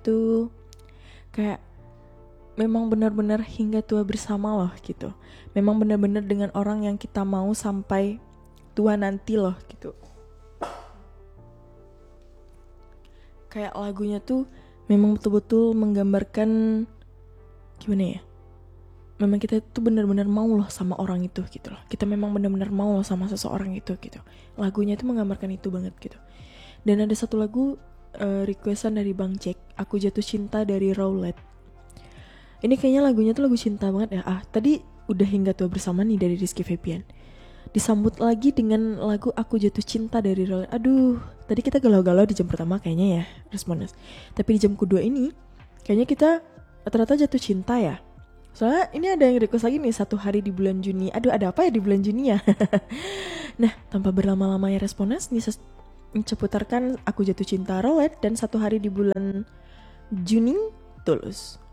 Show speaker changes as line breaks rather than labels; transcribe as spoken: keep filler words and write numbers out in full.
tuh kayak memang benar-benar hingga tua bersama loh gitu. Memang benar-benar dengan orang yang kita mau sampai tua nanti loh gitu. Kayak lagunya tuh memang betul-betul menggambarkan gimana ya? Memang kita tuh benar-benar mau loh sama orang itu gitu loh. Kita memang benar-benar mau loh sama seseorang itu gitu. Lagunya tuh menggambarkan itu banget gitu. Dan ada satu lagu uh, requestan dari Bang Jack, Aku Jatuh Cinta dari Rowlett. Ini kayaknya lagunya tuh lagu cinta banget ya. Ah, tadi udah Hingga Tua Bersama nih dari Rizky Febian. Disambut lagi dengan lagu Aku Jatuh Cinta dari Rowlett. Aduh, tadi kita galau-galau di jam pertama kayaknya ya, responnya. Tapi di jam kedua ini kayaknya kita rata-rata jatuh cinta ya. Soalnya ini ada yang request lagi nih, Satu Hari di Bulan Juni. Aduh, ada apa ya di bulan Juni ya? Nah, tanpa berlama-lama ya responnya, nih ceputarkan Aku Jatuh Cinta Rowlett dan Satu Hari di Bulan Juni Tulus.